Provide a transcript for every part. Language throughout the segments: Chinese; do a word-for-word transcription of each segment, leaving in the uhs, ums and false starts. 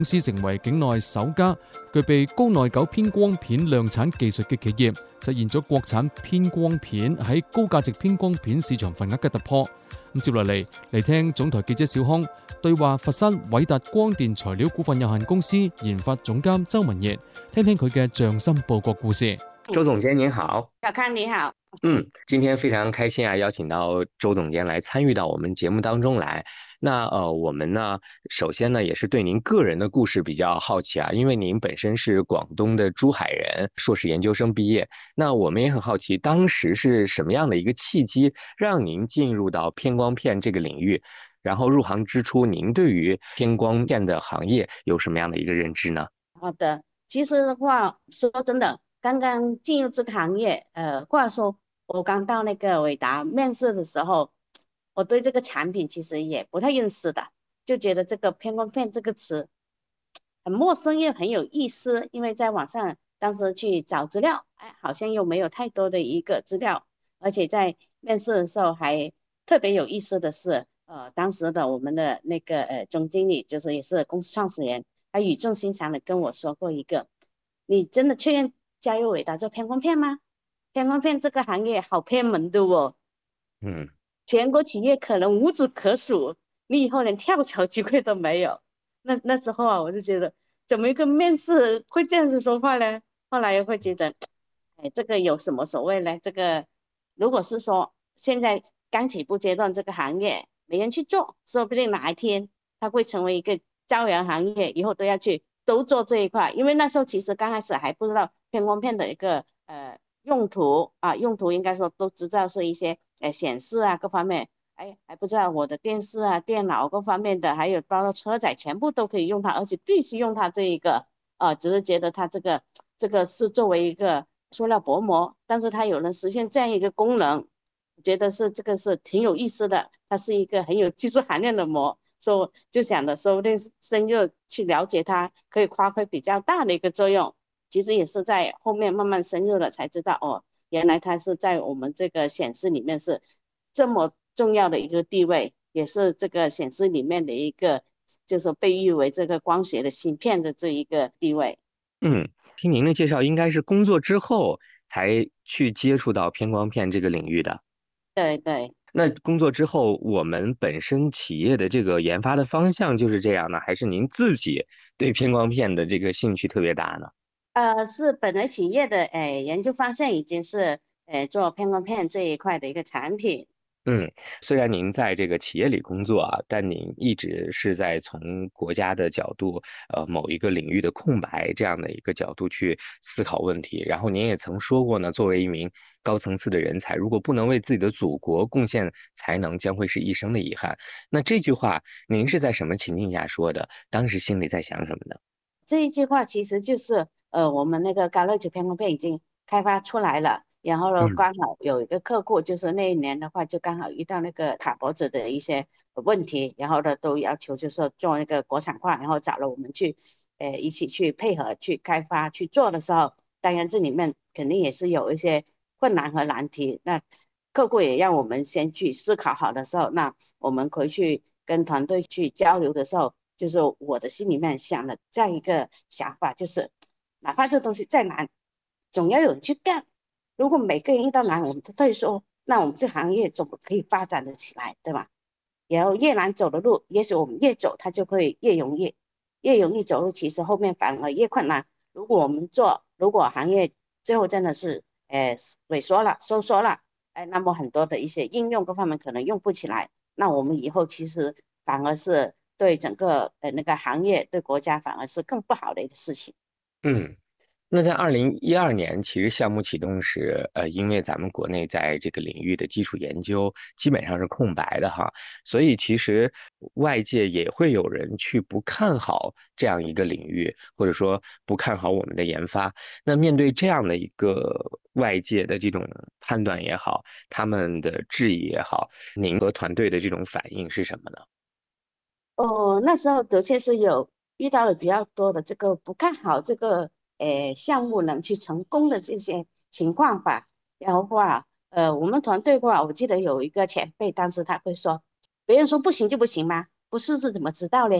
公司成為境內首家具備高耐久偏光片量產技術嘅企業，實現咗國產偏光片喺高價值偏光片市場份額嘅突破。咁接落嚟嚟聽總台記者小康對話佛山偉達光電材料股份有限公司研發總監周文業，聽聽佢嘅匠心報國故事。 周總監您好。 小康你好。 嗯，今天非常開心啊，邀請到周總監來參與到我們節目當中來。那呃，我們呢，首先呢，也是對您個人的故事比較好奇啊，因為您本身是廣東的珠海人，碩士研究生畢業。那我們也很好奇，當時是什麼樣的一個契機，讓您進入到偏光片這個領域？然後入行之初，您對於偏光片的行業有什麼樣的一個認知呢？ 好的，其實的話，說真的，剛剛進入這個行業，呃，話說我剛到那個偉達面試的時候，我對這個產品其實也不太認識的，就覺得這個偏光片這個詞很陌生又很有意思，因為在網上當時去找資料，哎，好像又沒有太多的一個資料，而且在面試的時候還特別有意思的是，呃，當時的我們的那個呃總經理，就是也是公司創始人，他語重心長的跟我說過一個，你真的確認加入偉達做偏光片嗎？偏光片這個行業好偏門的哦， 嗯。 全國企業可能無指可數，你以後連跳槽機會都沒有。那那時候啊，我就覺得怎麼一個面試會這樣子說話呢？後來又會覺得，哎，這個有什麼所謂呢？這個如果是說現在剛起步階段這個行業沒人去做，說不定哪一天它會成為一個朝陽行業，以後都要去都做這一塊。因為那時候其實剛開始還不知道偏光片的一個呃用途啊，用途應該說都知道是一些呃顯示啊各方面，哎還不知道我的電視啊電腦各方面的，還有包括車載全部都可以用它，而且必須用它這一個啊，只是覺得它這個這個是作為一個塑料薄膜，但是它有能實現這樣一個功能，我覺得是這個是挺有意思的，它是一個很有技術含量的膜，所以就想着說不定深入去了解它，可以發揮比較大的一個作用。其實也是在後面慢慢深入了才知道，哦，原來它是在我們這個顯示裡面是這麼重要的一個地位，也是這個顯示裡面的一個就是被譽為這個光學的芯片的這一個地位。 嗯，聽您的介紹，應該是工作之後才去接觸到偏光片這個領域的。 對對。 那工作之後，我們本身企業的這個研發的方向就是這樣呢，還是您自己對偏光片的這個興趣特別大呢？ 呃，是本來企業的誒研究方向已經是誒做偏光片這一塊的一個產品。 嗯，雖然您在這個企業裡工作啊，但您一直是在從國家的角度，呃，某一個領域的空白這樣的一個角度去思考問題。然後您也曾說過呢，作為一名高層次的人才，如果不能為自己的祖國貢獻才能，將會是一生的遺憾。那這句話您是在什麼情境下說的？當時心裡在想什麼呢？ 這一句話其實就是，呃，我們那個高粒子偏光片已經開發出來了，然後呢，剛好有一個客戶，就是那一年的話，就剛好遇到那個卡脖子的一些問題，然後呢，都要求就是說做那個國產化，然後找了我們去，呃，一起去配合去開發去做的時候，當然這裡面肯定也是有一些困難和難題，那客戶也讓我們先去思考好的時候，那我們回去跟團隊去交流的時候，就是我的心裡面想了這樣一個想法，就是哪怕這東西再難，總要有人去幹。如果每個人遇到難，我們都會說，那我們這行業怎麼可以發展得起來，對吧？然後越難走的路，也許我們越走，它就會越容易，越容易走路，其實後面反而越困難。如果我們做，如果行業最後真的是呃萎縮了、收縮了，哎，那麼很多的一些應用各方面可能用不起來，那我們以後其實反而是對整個呃那個行業對國家反而是更不好的一個事情。 嗯，那在二零一二年，其實項目啟動時，呃，因為咱們國內在這個領域的基礎研究基本上是空白的哈，所以其實外界也會有人去不看好這樣一個領域，或者說不看好我們的研發。那面對這樣的一個外界的這種判斷也好，他們的質疑也好，您和團隊的這種反應是什麼呢？ 哦，那時候的確是有遇到了比較多的這個不看好這個呃項目能去成功的這些情況吧。然後話，呃，我們團隊的話，我記得有一個前輩，當時他會說，別人說不行就不行嗎？不試試怎麼知道嘞？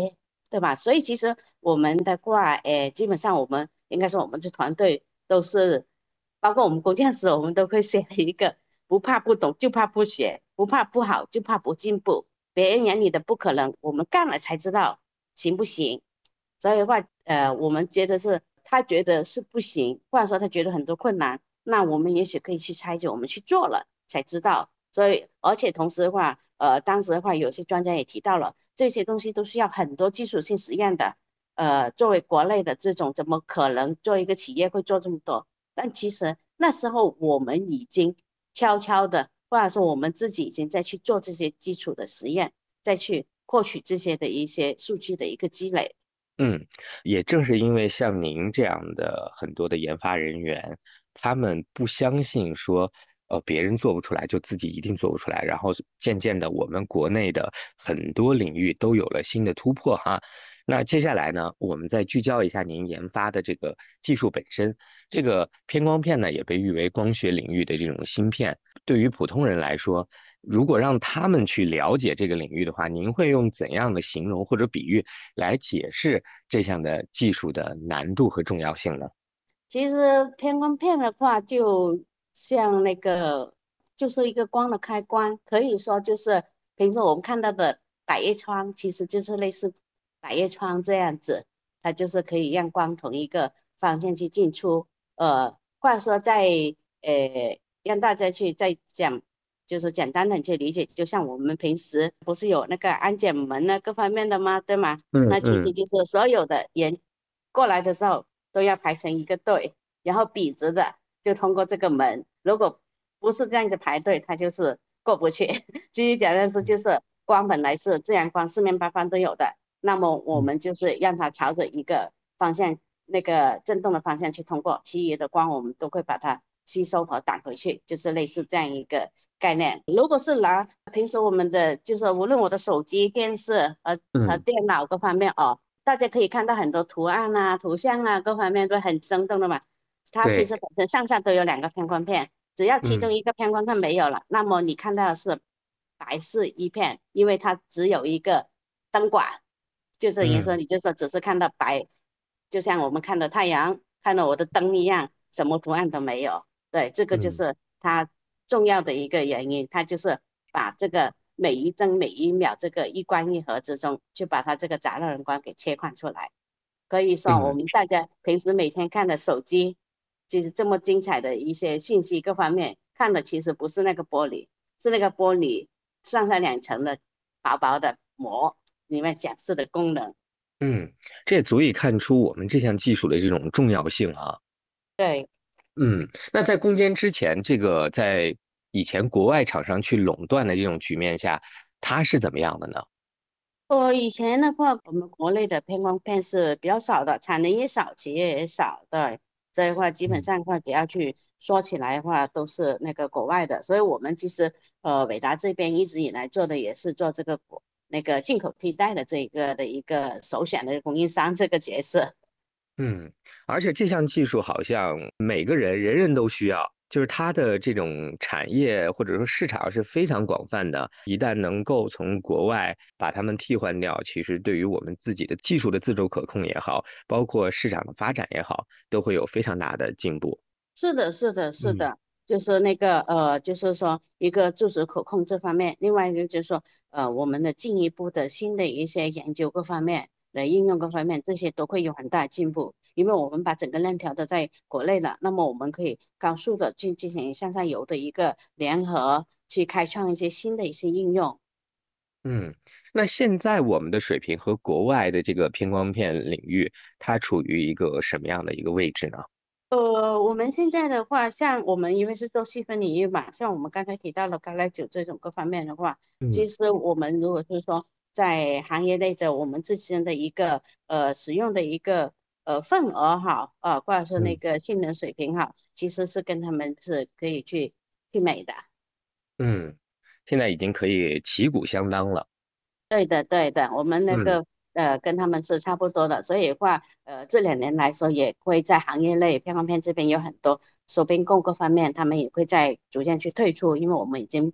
对吧？所以其实我们的话，诶，基本上我们应该说我们这团队都是，包括我们工匠师，我们都会写了一个不怕不懂，就怕不学，不怕不好，就怕不进步。别人眼里的不可能，我们干了才知道行不行。所以的话，呃，我们觉得是他觉得是不行，或者说他觉得很多困难，那我们也许可以去拆解，我们去做了才知道。所以，而且同时的话，呃，当时的话，有些专家也提到了，这些东西都是要很多技术性实验的。呃，作为国内的这种，怎么可能做一个企业会做这么多？但其实那时候我们已经悄悄的，或者说我们自己已经在去做这些基础的实验，再去获取这些的一些数据的一个积累。 嗯，也正是因为像您这样的很多的研发人员，他们不相信说，呃，别人做不出来就自己一定做不出来，然后渐渐的，我们国内的很多领域都有了新的突破哈。那接下来呢，我们再聚焦一下您研发的这个技术本身。这个偏光片呢，也被誉为光学领域的这种芯片。对于普通人来说，如果让他们去了解这个领域的话，您会用怎样的形容或者比喻来解释这项的技术的难度和重要性呢？ 其实偏光片的话，就像那个，就是一个光的开关，可以说就是平时我们看到的百叶窗，其实就是类似百叶窗这样子，它就是可以让光从一个方向去进出。呃，或者说在呃让大家去再讲，就是简单的去理解，就像我们平时不是有那个安检门啊各方面的吗？对吗？那其实嗯嗯就是所有的人过来的时候都要排成一个队，然后笔直的就通过这个门。如果不是这样子排队，他就是过不去。其实讲的是就是光本来是自然光，四面八方都有的，那么我们就是让它朝着一个方向，那个震动的方向去通过，其余的光我们都会把它吸收和挡回去，就是类似这样一个概念。如果是拿平时我们的，就是无论我的手机、电视和和嗯， 电脑各方面哦，大家可以看到很多图案啊、图像啊，各方面都很生动的嘛。它其对， 实本身上下都有两个偏光片，只要其中嗯一个偏光片没有了，那么你看到的是白是一片，因为它只有一个灯管，就是也说嗯你就说只是看到白，就像我们看到太阳、看到我的灯一样，什么图案都没有。对，这个就嗯是它重要的一个原因，它就是把这个每一帧每一秒这个一光一合之中，去把它这个杂乱光给切换出来。可以说，我嗯们大家平时每天看的手机，就是这么精彩的一些信息各方面，看的其实不是那个玻璃，是那个玻璃上下两层的薄薄的膜里面展示的功能。 嗯，这也足以看出我们这项技术的这种重要性啊。 对。 嗯，那在攻坚之前，这个在以前国外厂商去垄断的这种局面下，它是怎么样的呢？ 我以前的话，我们国内的偏光片是比较少的，产能也少，企业也少，对，所以的话基本嗯上的话，只要去说起来的话，都是那个国外的，所以我们其实呃伟达这边一直以来做的也是做这个国那个进口替代的这一个的一个首选的供应商这个角色。 嗯，而且这项技术好像每个人人人都需要，就是它的这种产业或者说市场是非常广泛的。一旦能够从国外把它们替换掉，其实对于我们自己的技术的自主可控也好，包括市场的发展也好，都会有非常大的进步。 是的，是的，是嗯的，就是那个呃，就是说一个自主可控这方面，另外一个就是说呃，我们的进一步的新的一些研究各方面的应用各方面，这些都会有很大的进步，因为我们把整个链条都在国内了，那么我们可以高速的去进行向上游的一个联合，去开创一些新的一些应用。 嗯，那现在我们的水平和国外的这个偏光片领域，它处于一个什么样的一个位置呢？ 呃，我们现在的话，像我们因为是做细分领域嘛，像我们刚才提到了高粱酒这种各方面的话，其嗯实我们如果是说在行业内的我们自身的一个呃使用的一个呃份额哈，呃或者说那嗯个性能水平哈，其实是跟他们是可以去媲美的。 嗯，现在已经可以旗鼓相当了。 对的，对的，我们那嗯。 个呃跟他们是差不多的，所以的话呃这两年来说也会在行业内片方面这边有很多手边供各方面，他们也会在逐渐去退出，因为我们已经把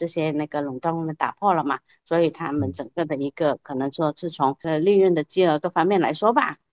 这些那个垄断方面打破了嘛，所以他们整个的一个可能说是从呃利润的金额各方面来说吧，